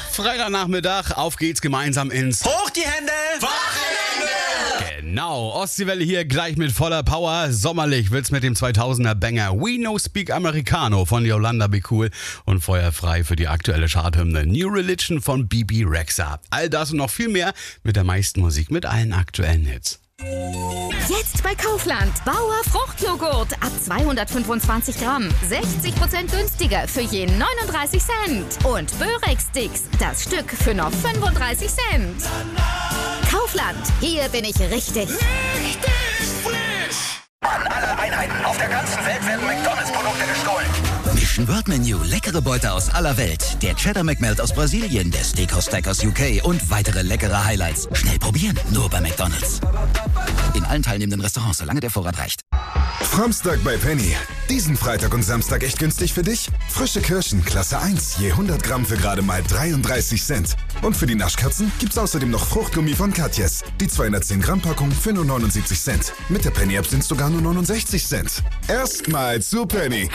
Freitagnachmittag, auf geht's gemeinsam ins Hoch die Hände! Wochenende! Genau, Ostseewelle hier gleich mit voller Power. Sommerlich wird's mit dem 2000er Banger We No Speak Americano von Yolanda Be Cool und feuerfrei für die aktuelle Charthymne New Religion von Bebe Rexha. All das und noch viel mehr mit der meisten Musik, mit allen aktuellen Hits. Jetzt bei Kaufland. Bauer Fruchtjoghurt ab 225 Gramm. 60% günstiger für je 39 Cent. Und Börek-Sticks, das Stück für nur 35 Cent. Kaufland, hier bin ich richtig. Richtig frisch! An alle Einheiten auf der ganzen Welt werden McDonalds-Produkte gestohlen. Mission World Menu, leckere Beute aus aller Welt. Der Cheddar McMelt aus Brasilien, der Steakhouse Stack aus UK und weitere leckere Highlights. Schnell probieren, nur bei McDonalds. In allen teilnehmenden Restaurants, solange der Vorrat reicht. Samstag bei Penny. Diesen Freitag und Samstag echt günstig für dich? Frische Kirschen, Klasse 1, je 100 Gramm für gerade mal 33 Cent. Und für die Naschkatzen gibt's außerdem noch Fruchtgummi von Katjes. Die 210 Gramm Packung für nur 79 Cent. Mit der Penny App sind's sogar nur 69 Cent. Erstmal zu Penny.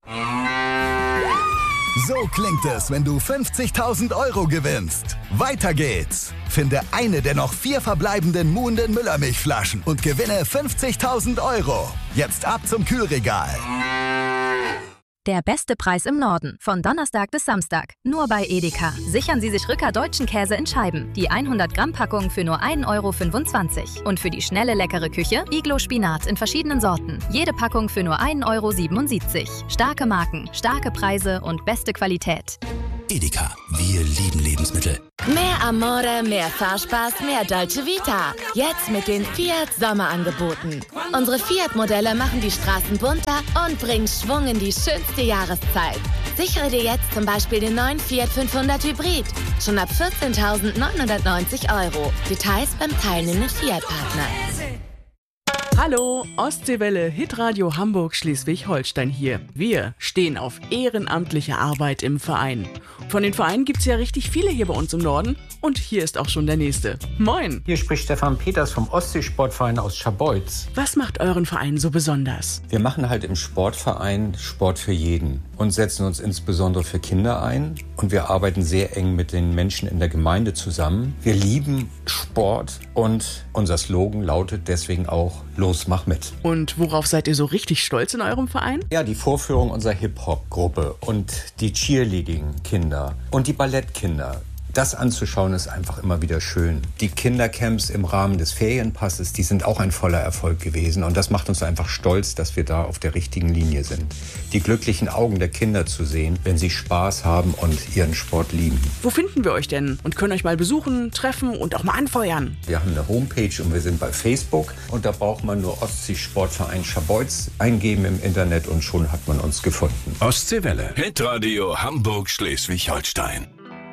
So klingt es, wenn du 50.000 € gewinnst. Weiter geht's. Finde eine der noch 4 verbleibenden Muhnden Müllermilchflaschen und gewinne 50.000 €. Jetzt ab zum Kühlregal. Der beste Preis im Norden. Von Donnerstag bis Samstag. Nur bei Edeka. Sichern Sie sich Rücker deutschen Käse in Scheiben. Die 100 Gramm Packung für nur 1,25 €. Und für die schnelle, leckere Küche Iglo Spinat in verschiedenen Sorten. Jede Packung für nur 1,77 €. Starke Marken, starke Preise und beste Qualität. Edeka, wir lieben Lebensmittel. Mehr Amore, mehr Fahrspaß, mehr Dolce Vita. Jetzt mit den Fiat Sommerangeboten. Unsere Fiat-Modelle machen die Straßen bunter und bringen Schwung in die schönste Jahreszeit. Sichere dir jetzt zum Beispiel den neuen Fiat 500 Hybrid. Schon ab 14.990 €. Details beim teilnehmenden Fiat-Partner. Hallo, Ostseewelle, Hitradio Hamburg Schleswig-Holstein hier. Wir stehen auf ehrenamtliche Arbeit im Verein. Von den Vereinen gibt's ja richtig viele hier bei uns im Norden. Und hier ist auch schon der nächste. Moin! Hier spricht Stefan Peters vom Ostseesportverein aus Scharbeutz. Was macht euren Verein so besonders? Wir machen halt im Sportverein Sport für jeden und setzen uns insbesondere für Kinder ein. Und wir arbeiten sehr eng mit den Menschen in der Gemeinde zusammen. Wir lieben Sport und unser Slogan lautet deswegen auch Los, mach mit. Und worauf seid ihr so richtig stolz in eurem Verein? Ja, die Vorführung unserer Hip-Hop-Gruppe und die Cheerleading-Kinder und die Ballettkinder. Das anzuschauen ist einfach immer wieder schön. Die Kindercamps im Rahmen des Ferienpasses, die sind auch ein voller Erfolg gewesen. Und das macht uns einfach stolz, dass wir da auf der richtigen Linie sind. Die glücklichen Augen der Kinder zu sehen, wenn sie Spaß haben und ihren Sport lieben. Wo finden wir euch denn und können euch mal besuchen, treffen und auch mal anfeuern? Wir haben eine Homepage und wir sind bei Facebook. Und da braucht man nur Ostseesportverein Scharbeutz eingeben im Internet und schon hat man uns gefunden. Ostseewelle. Hitradio Hamburg Schleswig-Holstein.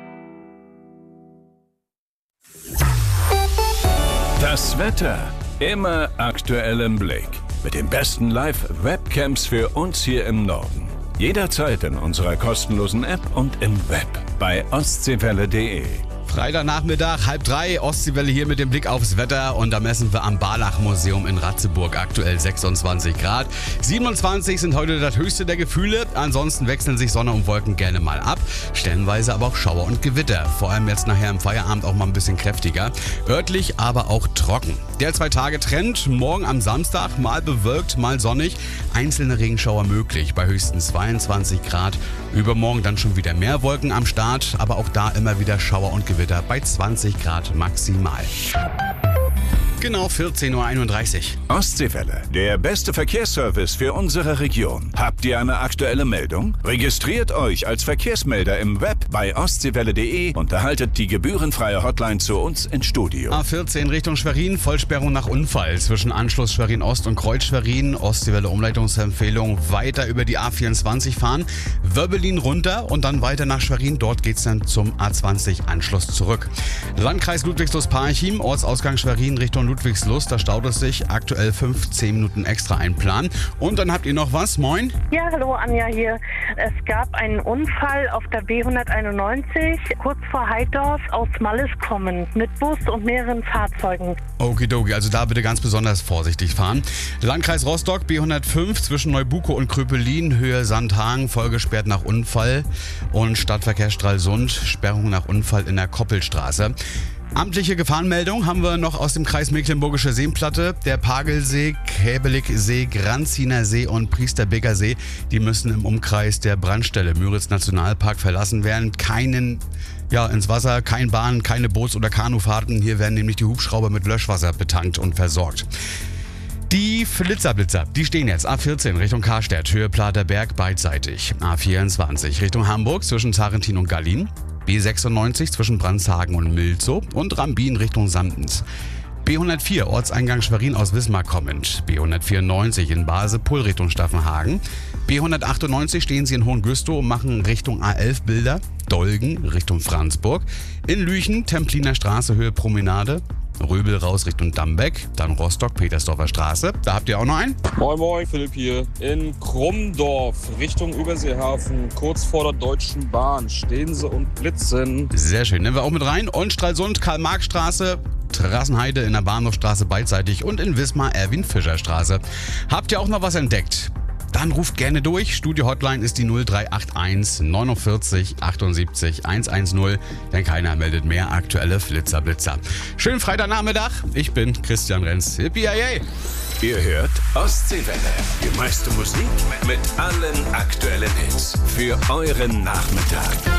Das Wetter immer aktuell im Blick. Mit den besten Live-Webcams für uns hier im Norden. Jederzeit in unserer kostenlosen App und im Web bei ostseewelle.de. Freitagnachmittag, 2:30, Ostseewelle hier mit dem Blick aufs Wetter und da messen wir am Barlach-Museum in Ratzeburg aktuell 26 Grad. 27 sind heute das höchste der Gefühle, ansonsten wechseln sich Sonne und Wolken gerne mal ab, stellenweise aber auch Schauer und Gewitter, vor allem jetzt nachher im Feierabend auch mal ein bisschen kräftiger, örtlich aber auch trocken. Der 2-Tage-Trend, morgen am Samstag mal bewölkt, mal sonnig, einzelne Regenschauer möglich bei höchstens 22 Grad, übermorgen dann schon wieder mehr Wolken am Start, aber auch da immer wieder Schauer und Gewitter bei 20 Grad maximal. Genau 14:31 Uhr. Ostseewelle, der beste Verkehrsservice für unsere Region. Habt ihr eine aktuelle Meldung? Registriert euch als Verkehrsmelder im Web bei ostseewelle.de und erhaltet die gebührenfreie Hotline zu uns ins Studio. A14 Richtung Schwerin, Vollsperrung nach Unfall zwischen Anschluss Schwerin Ost und Kreuz Schwerin. Ostseewelle Umleitungsempfehlung, weiter über die A24 fahren, Wöbbelin runter und dann weiter nach Schwerin. Dort geht's dann zum A20 Anschluss zurück. Landkreis Ludwigslust-Parchim, Ortsausgang Schwerin Richtung Ludwigslust. Da staut es sich. Aktuell 15 Minuten extra einplanen. Und dann habt ihr noch was? Moin? Ja, hallo, Anja hier. Es gab einen Unfall auf der B191 kurz vor Heidorf aus Malles kommen mit Bus und mehreren Fahrzeugen. Okidoki, also da bitte ganz besonders vorsichtig fahren. Landkreis Rostock, B105 zwischen Neubuko und Kröpelin, Höhe Sandhagen, vollgesperrt nach Unfall. Und Stadtverkehr Stralsund, Sperrung nach Unfall in der Koppelstraße. Amtliche Gefahrenmeldung haben wir noch aus dem Kreis Mecklenburgische Seenplatte. Der Pagelsee, Käbeligsee, Granziner See und Priesterbeker See, die müssen im Umkreis der Brandstelle Müritz Nationalpark verlassen werden. Ins Wasser, kein Bahn, keine Boots- oder Kanufahrten. Hier werden nämlich die Hubschrauber mit Löschwasser betankt und versorgt. Die Flitzerblitzer, die stehen jetzt A14 Richtung Karstädt, Höhe Platerberg beidseitig. A24 Richtung Hamburg zwischen Zarentin und Gallin. B96 zwischen Brandshagen und Milzow und Rambin Richtung Samtens. B104 Ortseingang Schwerin aus Wismar kommend. B194 in Basel-Pull Richtung Staffenhagen. B198 stehen sie in Hohengüstow und machen Richtung A11 Bilder. Dolgen Richtung Franzburg. In Lüchen Templiner Straße Höhe Promenade. Röbel raus Richtung Dambeck, dann Rostock, Petersdorfer Straße. Da habt ihr auch noch einen? Moin Moin, Philipp hier. In Krummdorf Richtung Überseehafen, kurz vor der Deutschen Bahn, stehen sie und blitzen. Sehr schön, nehmen wir auch mit rein. Und Stralsund, Karl-Marx-Straße, Terrassenheide in der Bahnhofstraße beidseitig und in Wismar, Erwin-Fischer-Straße. Habt ihr auch noch was entdeckt? Dann ruft gerne durch. Studio-Hotline ist die 0381 49 78 110, denn keiner meldet mehr aktuelle Flitzerblitzer. Schönen Freitagnachmittag. Ich bin Christian Renz. Yippie-yay! Ihr hört Ostseewelle. Die meiste Musik mit allen aktuellen Hits für euren Nachmittag.